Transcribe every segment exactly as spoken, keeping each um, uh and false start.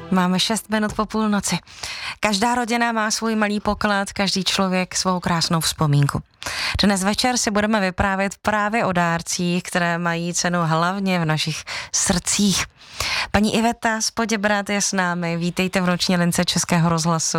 Máme šest minut po půlnoci. Každá rodina má svůj malý poklad, každý člověk svou krásnou vzpomínku. Dnes večer si budeme vyprávět právě o dárcích, které mají cenu hlavně v našich srdcích. Paní Iveta z Poděbrad je s námi. Vítejte v noční lince Českého rozhlasu.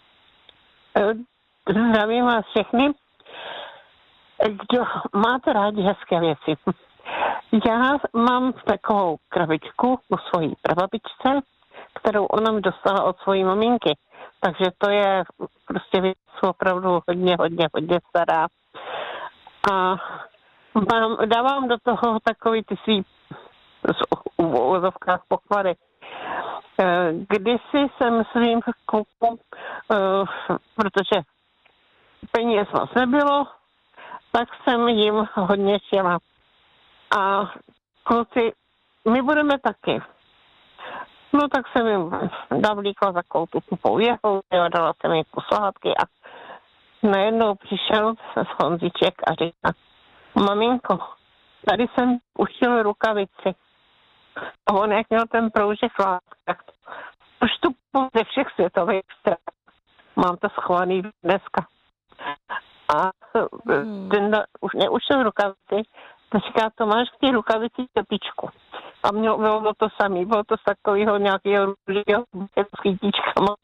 Zdravím vás všechny. Kdo máte rádi hezké věci? Já mám takovou krabičku u svojí prababičce, kterou ona mi dostala od svojí maminky. Takže to je prostě věc opravdu hodně, hodně, hodně stará. A mám, dávám do toho takový ty svý v uvozovkách poklady. Kdysi jsem svým klukům, protože peněz moc nebylo, tak jsem jim hodně šila. A kluci, my budeme taky. No tak jsem jim navlíkla takovou tu tupou jehou, dala jsem jim posládky a najednou přišel z Honziček a říká: maminko, tady jsem ušil rukavici. A on, jak měl ten proužek lásky, tak už tu ze všech světových stran. Mám to schovaný dneska. A hmm. ten už neušil rukavici, to říká: to máš k té rukavici tepičku. A mělo, bylo to samý, bylo to z takového nějakého růžího s kytíčkama.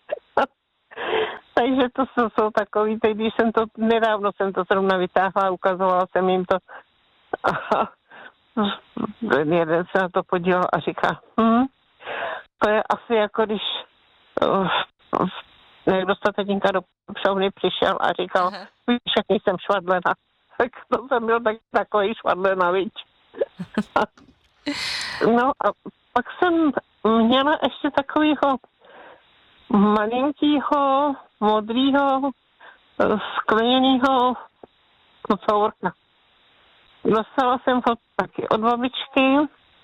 Takže to jsou, jsou takový, teď když jsem to, nedávno jsem to zrovna vytáhla, ukazovala jsem jim to. A jeden se na to podíval a říká: hm, to je asi jako když uh, někdo z tatínka do pšovny přišel a říkal: víš, jak jsem švadlena. Tak to jsem byl tak, takový švadlena, víč. No a pak jsem měla ještě takovýho malinkýho, modrýho, skleněnýho kocourka. Dostala jsem ho taky od babičky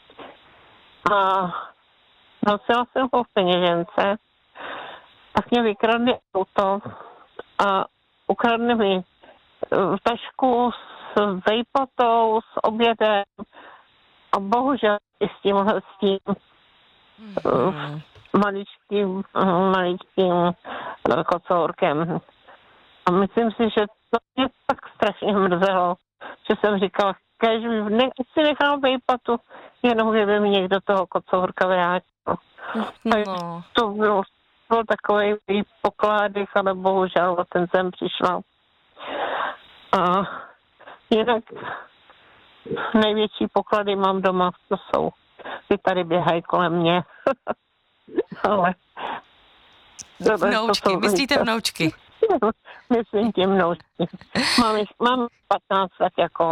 a nosila jsem ho v peněžence. Tak mě vykradli auto a ukradli mi tašku s vejpotou, s obědem a bohužel i s tímhle s tím mm. maličkým, maličkým kocourkem. A myslím si, že to mě tak strašně mrzelo, že jsem říkala: kež ne, si nechám vejpatu, jenom kdyby mi někdo toho kocourka vrátil. No. To bylo, bylo takový pokládek, ale bohužel o ten jsem přišla. A jinak největší poklady mám doma, to jsou, ty tady běhají kolem mě. Ale to, vnoučky, to jsou, myslíte vnoučky? Myslím tím vnoučky. Mám, mám patnáct let jako.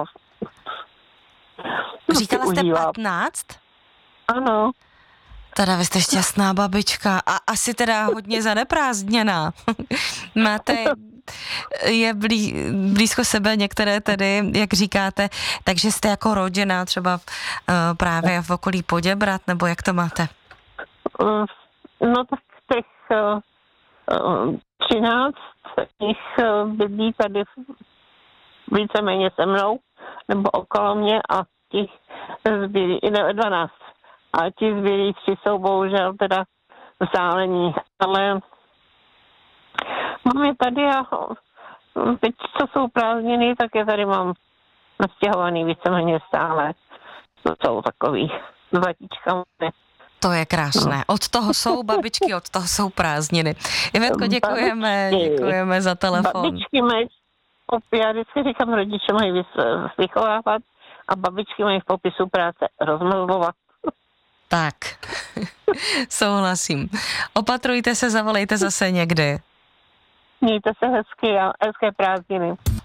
Říkala jste patnáct? Ano. Teda vy jste šťastná babička a asi teda hodně zaneprázdněná. Máte, je blí, blízko sebe některé tedy, jak říkáte, takže jste jako rodina třeba uh, právě v okolí Poděbrad, nebo jak to máte? No tak těch uh, třináct jich uh, bydlí tady víceméně se mnou, nebo okolo mě, a těch zbylí, ne, dvanáct. A ti zbylí tři jsou bohužel teda vzdálení. Ale mám je tady a teď, co jsou prázdniny, tak je tady mám nastěhovaný víceméně stále. To jsou takový vatíčka. To je krásné. Od toho jsou babičky, od toho jsou prázdniny. Ivetko, děkujeme, děkujeme za telefon. Babičky mají, já vždycky říkám, rodiče mají vychovávat a babičky mají v popisu práce rozmluvovat. Tak, souhlasím. Opatrujte se, zavolejte zase někdy. Mějte se hezky a hezké prázdniny.